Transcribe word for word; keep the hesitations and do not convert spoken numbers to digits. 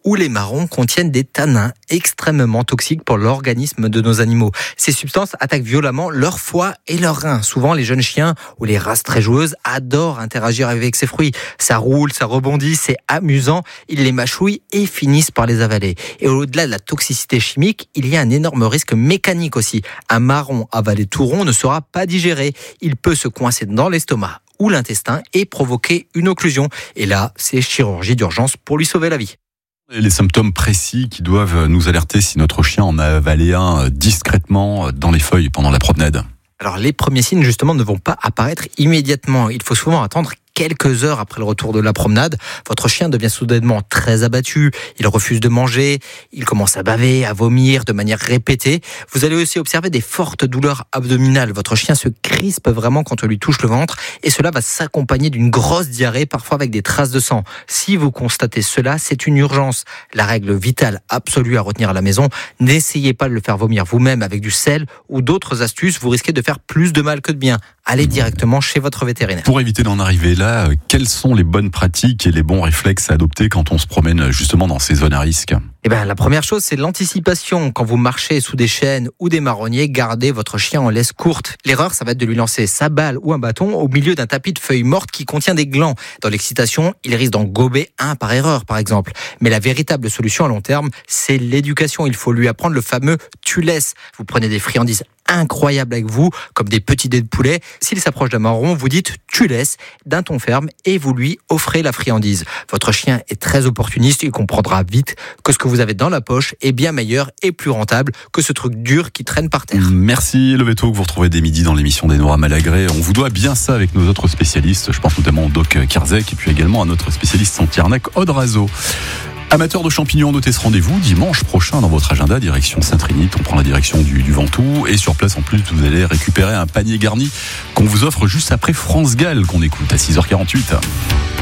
ou les marrons contiennent des tanins extrêmement toxiques pour l'organisme de nos animaux. Ces substances attaquent violemment leur foie et leurs reins. Souvent, les jeunes chiens ou les races très joueuses adorent interagir avec ces fruits. Ça roule, ça rebondit, c'est amusant. Ils les mâchouillent et finissent par les avaler. Et au-delà de la toxicité chimique, il y a un énorme risque mécanique aussi. Un marron avalé tout rond ne sera pas digéré. Il peut se coincer dans l'estomac ou l'intestin et provoquer une occlusion. Et là, c'est chirurgie d'urgence pour lui sauver la vie. Les symptômes précis qui doivent nous alerter si notre chien en a avalé un discrètement dans les feuilles pendant la promenade. Alors les premiers signes justement ne vont pas apparaître immédiatement. Il faut souvent attendre quelques heures après le retour de la promenade. Votre chien devient soudainement très abattu, il refuse de manger, il commence à baver, à vomir de manière répétée. Vous allez aussi observer des fortes douleurs abdominales. Votre chien se crispe vraiment quand on lui touche le ventre et cela va s'accompagner d'une grosse diarrhée, parfois avec des traces de sang. Si vous constatez cela, c'est une urgence. La règle vitale absolue à retenir à la maison, n'essayez pas de le faire vomir vous-même avec du sel ou d'autres astuces, vous risquez de faire plus de mal que de bien. Allez directement chez votre vétérinaire. Pour éviter d'en arriver là, quelles sont les bonnes pratiques et les bons réflexes à adopter quand on se promène justement dans ces zones à risque ? Eh ben, la première chose, c'est l'anticipation. Quand vous marchez sous des chênes ou des marronniers, gardez votre chien en laisse courte. L'erreur, ça va être de lui lancer sa balle ou un bâton au milieu d'un tapis de feuilles mortes qui contient des glands. Dans l'excitation, il risque d'en gober un par erreur, par exemple. Mais la véritable solution à long terme, c'est l'éducation. Il faut lui apprendre le fameux « tu laisses ». Vous prenez des friandises incroyables avec vous, comme des petits dés de poulet. S'il s'approche d'un marron, vous dites « tu laisses » d'un ton ferme et vous lui offrez la friandise. Votre chien est très opportuniste, il comprendra vite que ce que vous avez dans la poche est bien meilleur et plus rentable que ce truc dur qui traîne par terre. Merci Lovetto, que vous retrouvez dès midi dans l'émission d'Enora Malagré. On vous doit bien ça avec nos autres spécialistes, je pense notamment au Doc Karzek et puis également à notre spécialiste Santiarnac Aude Razo. Amateurs de champignons, notez ce rendez-vous dimanche prochain dans votre agenda, direction Saint-Trinite. On prend la direction du, du Ventoux et sur place en plus vous allez récupérer un panier garni qu'on vous offre juste après France Gall qu'on écoute à six heures quarante-huit.